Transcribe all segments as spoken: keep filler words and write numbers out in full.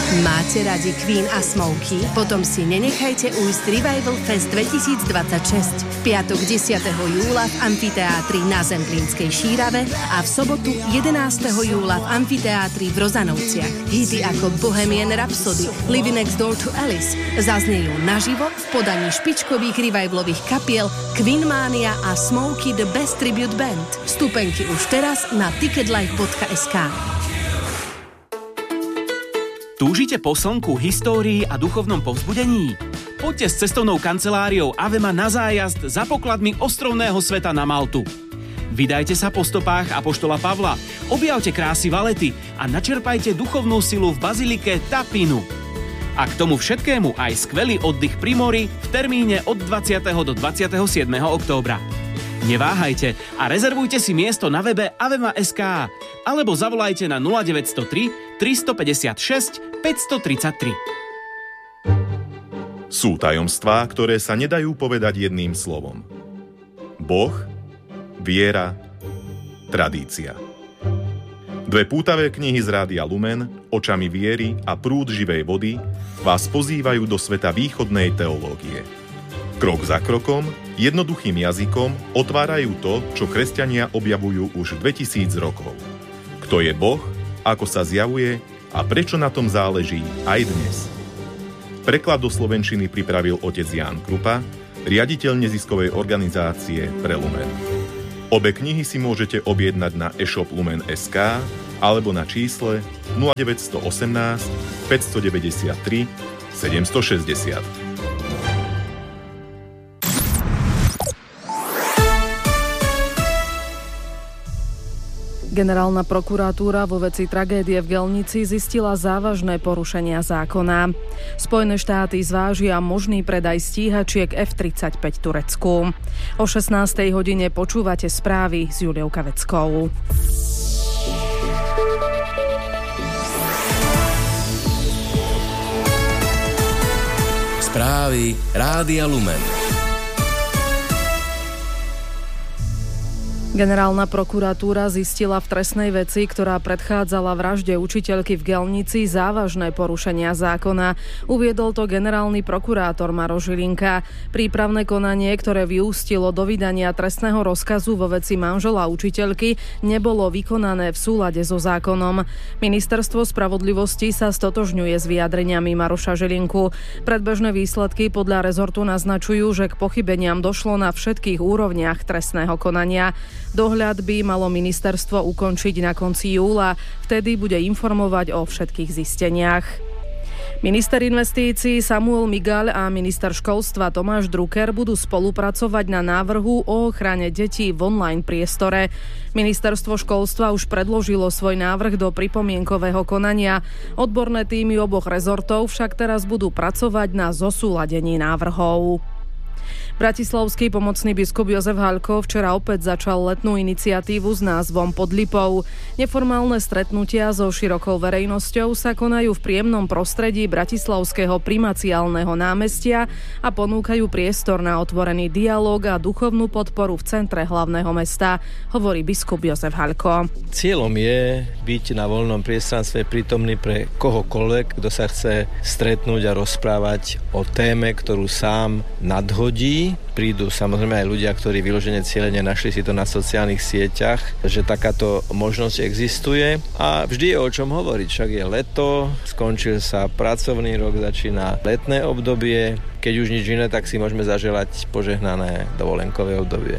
Máte radi Queen a Smokey? Potom si nenechajte ujsť Revival Fest dvetisícdvadsaťšesť. V piatok desiateho júla v amfiteátri na Zemplínskej Šírave a v sobotu jedenásteho júla v amfiteátri v Rozanovciach. Hity ako Bohemian Rhapsody, Living Next Door to Alice zaznejú naživo v podaní špičkových revivalových kapiel Queen Mania a Smokey The Best Tribute Band. Vstupenky už teraz na ticketlife bodka es ká. Túžite po slnku, histórii a duchovnom povzbudení? Poďte s cestovnou kanceláriou Avema na zájazd za pokladmi ostrovného sveta na Maltu. Vydajte sa po stopách apoštola Pavla, objavte krásy Valety a načerpajte duchovnú silu v bazilike Tapinu. A k tomu všetkému aj skvelý oddych pri mori v termíne od dvadsiateho do dvadsiateho siedmeho októbra. Neváhajte a rezervujte si miesto na webe avema bodka es ká alebo zavolajte na nula deväť nula tri, tristopäťdesiatšesť, päťstotridsaťtri. Sú tajomstvá, ktoré sa nedajú povedať jedným slovom. Boh, viera, tradícia. Dve pútavé knihy z Rádia Lumen, Očami viery a Prúd živej vody vás pozývajú do sveta východnej teológie. Krok za krokom, jednoduchým jazykom otvárajú to, čo kresťania objavujú už dvetisíc rokov. Kto je Boh, ako sa zjavuje a prečo na tom záleží aj dnes. Preklad do slovenčiny pripravil otec Ján Krupa, riaditeľ neziskovej organizácie Pre Lumen. Obe knihy si môžete objednať na e-shop lumen bodka es ká alebo na čísle nula deväť jedna osem, päť deväť tri, sedem šesť nula. Generálna prokuratúra vo veci tragédie v Gelnici zistila závažné porušenia zákona. Spojené štáty zvážia možný predaj stíhačiek ef tridsaťpäť Turecku. O šestnástej hodine počúvate správy s Juliou Kaveckou. Správy Rádia Lumen. Generálna prokuratúra zistila v trestnej veci, ktorá predchádzala vražde učiteľky v Gelnici, závažné porušenia zákona. Uviedol to generálny prokurátor Maroš Žilinka. Prípravné konanie, ktoré vyústilo do vydania trestného rozkazu vo veci manžela učiteľky, nebolo vykonané v súlade so zákonom. Ministerstvo spravodlivosti sa stotožňuje s vyjadreniami Maroša Žilinku. Predbežné výsledky podľa rezortu naznačujú, že k pochybeniam došlo na všetkých úrovniach trestného konania. Dohľad by malo ministerstvo ukončiť na konci júla, vtedy bude informovať o všetkých zisteniach. Minister investícií Samuel Migaľ a minister školstva Tomáš Drucker budú spolupracovať na návrhu o ochrane detí v online priestore. Ministerstvo školstva už predložilo svoj návrh do pripomienkového konania. Odborné tímy oboch rezortov však teraz budú pracovať na zosúladení návrhov. Bratislavský pomocný biskup Jozef Haľko včera opäť začal letnú iniciatívu s názvom Pod lipou. Neformálne stretnutia so širokou verejnosťou sa konajú v príjemnom prostredí bratislavského primaciálneho námestia a ponúkajú priestor na otvorený dialóg a duchovnú podporu v centre hlavného mesta, hovorí biskup Jozef Haľko. Cieľom je byť na voľnom priestranstve prítomný pre kohokoľvek, kto sa chce stretnúť a rozprávať o téme, ktorú sám nadhodí. Prídu samozrejme aj ľudia, ktorí vyložene cieľene našli si to na sociálnych sieťach, že takáto možnosť existuje a vždy je o čom hovoriť. Však je leto, skončil sa pracovný rok, začína letné obdobie. Keď už nič iné, tak si môžeme zaželať požehnané dovolenkové obdobie.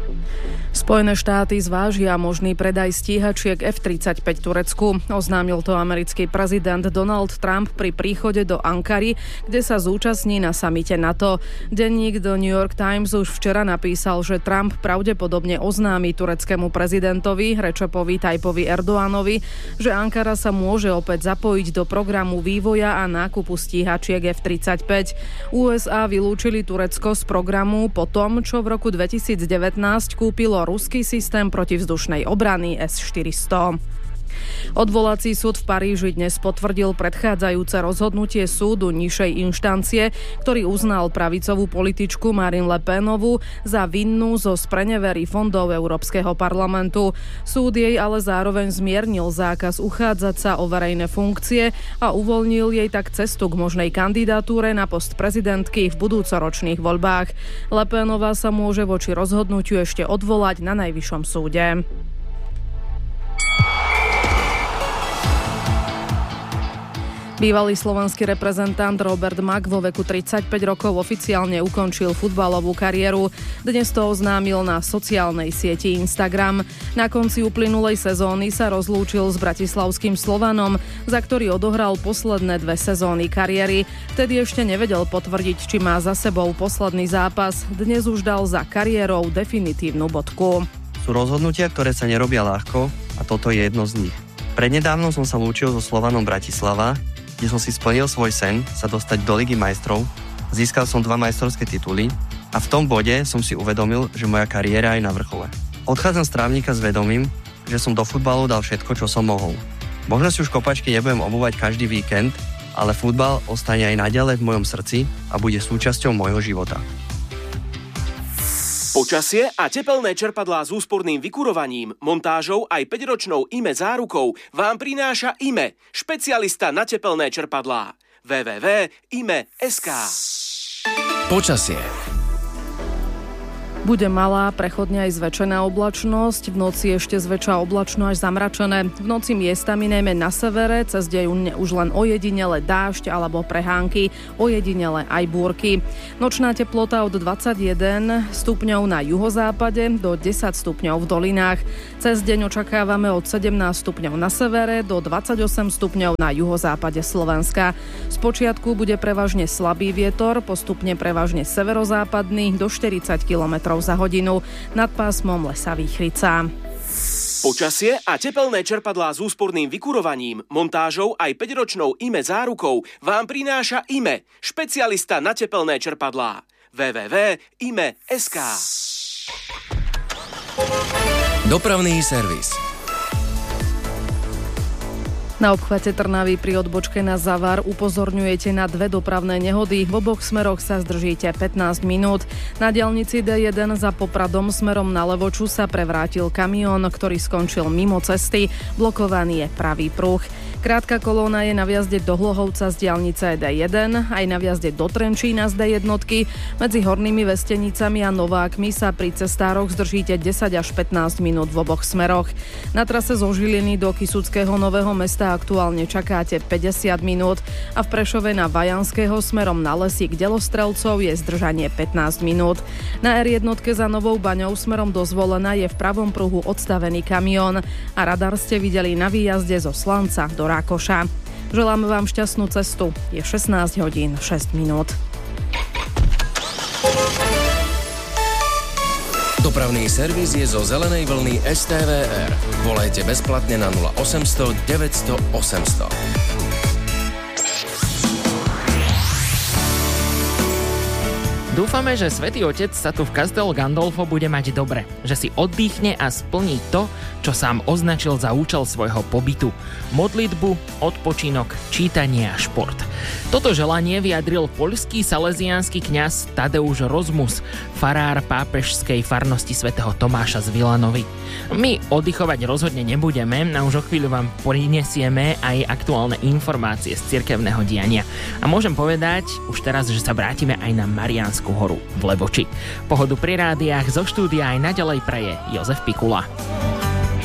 Spojené štáty zvážia možný predaj stíhačiek ef tridsaťpäť Turecku. Oznámil to americký prezident Donald Trump pri príchode do Ankary, kde sa zúčastní na samite NATO. Denník The New York Times už včera napísal, že Trump pravdepodobne oznámi tureckému prezidentovi Recepovi Tayyipovi Erdoganovi, že Ankara sa môže opäť zapojiť do programu vývoja a nákupu stíhačiek ef tridsaťpäť. ú es á vylúčili Turecko z programu po tom, čo v roku dvetisícdevätnásť kúpilo ruský systém protivzdušnej obrany es štyristo. Odvolací súd v Paríži dnes potvrdil predchádzajúce rozhodnutie súdu nižšej inštancie, ktorý uznal pravicovú političku Marine Le Penovú za vinnú zo sprenevery fondov Európskeho parlamentu. Súd jej ale zároveň zmiernil zákaz uchádzať sa o verejné funkcie a uvoľnil jej tak cestu k možnej kandidatúre na post prezidentky v budúcoročných voľbách. Le Penová sa môže voči rozhodnutiu ešte odvolať na Najvyššom súde. Bývalý slovenský reprezentant Robert Mak vo veku tridsaťpäť rokov oficiálne ukončil futbalovú kariéru. Dnes to oznámil na sociálnej sieti Instagram. Na konci uplynulej sezóny sa rozlúčil s bratislavským Slovanom, za ktorý odohral posledné dve sezóny kariéry. Vtedy ešte nevedel potvrdiť, či má za sebou posledný zápas. Dnes už dal za kariérou definitívnu bodku. Sú rozhodnutia, ktoré sa nerobia ľahko a toto je jedno z nich. Prednedávno som sa lúčil so Slovanom Bratislava, kde som si splnil svoj sen sa dostať do Ligy majstrov, získal som dva majstrovské tituly a v tom bode som si uvedomil, že moja kariéra je na vrchole. Odchádzam z Trávnika s vedomím, že som do futbalu dal všetko, čo som mohol. Možno si už kopačky nebudem obúvať každý víkend, ale futbal ostane aj naďalej v mojom srdci a bude súčasťou môjho života. Počasie a tepelné čerpadlá s úsporným vykurovaním, montážou aj päťročnou í em é zárukou vám prináša í em é, špecialista na tepelné čerpadlá. w w w bodka i m e bodka es ká. Počasie. Bude malá, prechodne aj zväčšená oblačnosť, v noci ešte zväčša oblačno až zamračené. V noci miestami najmä na severe, cez deň už len ojedinele dážď alebo prehánky, ojedinele aj búrky. Nočná teplota od dvadsaťjeden stupňov na juhozápade do desať stupňov v dolinách. Cez deň očakávame od sedemnásť stupňov na severe do dvadsaťosem stupňov na juhozápade Slovenska. Spočiatku bude prevažne slabý vietor, postupne prevažne severozápadný do štyridsať kilometrov za hodinu, nad pásmom lesa Výchrica. Počasie a tepelné čerpadlá s úsporným vykurovaním, montážou aj päťročnou í em é zárukou vám prináša í em é, špecialista na tepelné čerpadlá. w w w bodka i m e bodka es ká. Dopravný servis. Na obchvate Trnavy pri odbočke na Zavar upozorňujete na dve dopravné nehody. V oboch smeroch sa zdržíte pätnásť minút. Na diaľnici dé jeden za Popradom smerom na Levoču sa prevrátil kamión, ktorý skončil mimo cesty. Blokovaný je pravý pruh. Krátka kolóna je na vjazde do Hlohovca z diaľnice dé jeden, aj na vjazde do Trenčína z dé jednotky. Medzi Hornými Vestenicami a Novákmi sa pri cestároch zdržíte desať až pätnásť minút v oboch smeroch. Na trase zo Žiliny do Kysuckého Nového Mesta aktuálne čakáte päťdesiat minút a v Prešove na Vajanského smerom na Lesík Delostrelcov je zdržanie pätnásť minút. Na er jeden za Novou Baňou smerom do Zvolena je v pravom pruhu odstavený kamión a radar ste videli na výjazde zo Slanca do Rákoša. Želáme vám šťastnú cestu. Je šestnásť hodín šesť minút. Dopravný servis je zo zelenej vlny es té vé er. Volajte bezplatne na nula osemsto deväťsto osemsto. Dúfame, že Svätý Otec sa tu v Castel Gandolfo bude mať dobre, že si oddychne a splní to, čo sám označil za účel svojho pobytu. Modlitbu, odpočinok, čítanie a šport. Toto želanie vyjadril poľský salesiánsky kňaz Tadeusz Rozmus, farár pápežskej farnosti svätého Tomáša z Vilanovy. My oddychovať rozhodne nebudeme a už o chvíľu vám prinesieme aj aktuálne informácie z cirkevného diania. A môžem povedať už teraz, že sa vrátime aj na Mariánsku horu v Levoči. Pohodu pri rádiách zo štúdia aj naďalej praje Jozef Pikula.